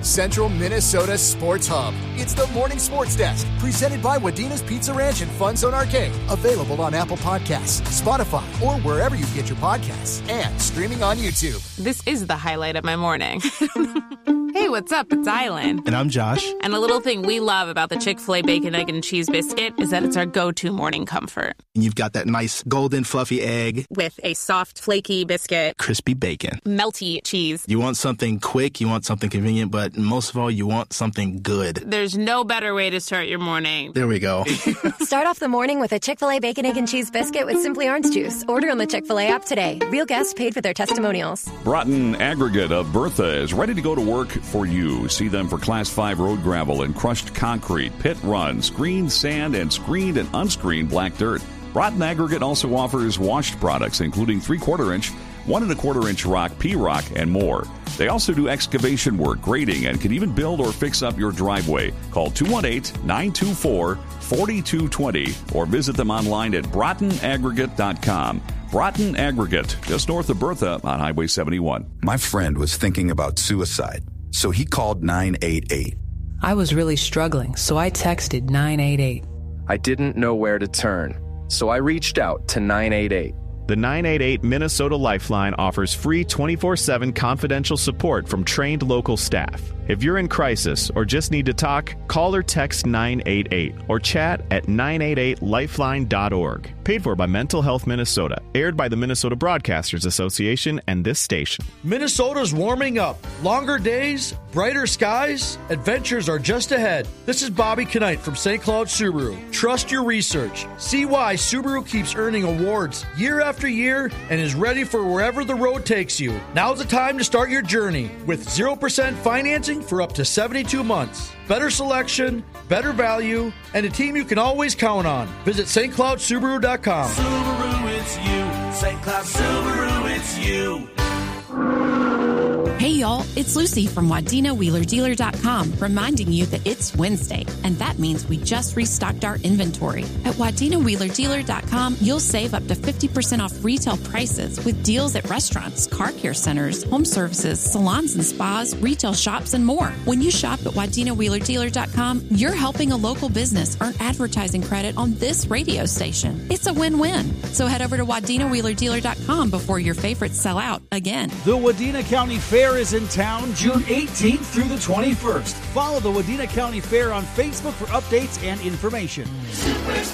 Central Minnesota Sports Hub. It's the Morning Sports Desk, presented by Wadina's Pizza Ranch and Fun Zone Arcade. Available on Apple Podcasts, Spotify, or wherever you get your podcasts. And streaming on YouTube. This is the highlight of my morning. Hey, what's up? It's Island. And I'm Josh. And a little thing we love about the Chick-fil-A Bacon, Egg, and Cheese Biscuit is that it's our go-to morning comfort. And you've got that nice golden fluffy egg. With a soft, flaky biscuit. Crispy bacon. Melty cheese. You want something quick, you want something convenient, but most of all, you want something good. There's no better way to start your morning. There we go. Start off the morning with a Chick-fil-A Bacon, Egg, and Cheese Biscuit with Simply Orange Juice. Order on the Chick-fil-A app today. Real guests paid for their testimonials. Broughton Aggregate of Bertha is ready to go to work for you. See them for Class 5 road gravel and crushed concrete, pit run, screened sand, and screened and unscreened black dirt. Broughton Aggregate also offers washed products, including 3/4 inch, 1 1/4 inch rock, P-rock, and more. They also do excavation work, grading, and can even build or fix up your driveway. Call 218-924-4220 or visit them online at broughtonaggregate.com. Broughton Aggregate, just north of Bertha on Highway 71. My friend was thinking about suicide, so he called 988. I was really struggling, so I texted 988. I didn't know where to turn, so I reached out to 988. The 988 Minnesota Lifeline offers free 24/7 confidential support from trained local staff. If you're in crisis or just need to talk, call or text 988 or chat at 988lifeline.org. Paid for by Mental Health Minnesota. Aired by the Minnesota Broadcasters Association and this station. Minnesota's warming up. Longer days, brighter skies, adventures are just ahead. This is Bobby Knight from St. Cloud Subaru. Trust your research. See why Subaru keeps earning awards year after year and is ready for wherever the road takes you. Now's the time to start your journey with 0% financing for up to 72 months. Better selection, better value, and a team you can always count on. Visit stcloudsubaru.com. Subaru, it's you. St. Cloud Subaru, it's you. Hey y'all, it's Lucy from WadinaWheelerDealer.com reminding you that it's Wednesday, and that means we just restocked our inventory. At WadinaWheelerDealer.com, you'll save up to 50% off retail prices with deals at restaurants, car care centers, home services, salons and spas, retail shops, and more. When you shop at WadinaWheelerDealer.com, you're helping a local business earn advertising credit on this radio station. It's a win-win. So head over to WadinaWheelerDealer.com before your favorites sell out again. The Wadena County Fair is in town June 18th through the 21st. Follow the Wadena County Fair on Facebook for updates and information. Superstar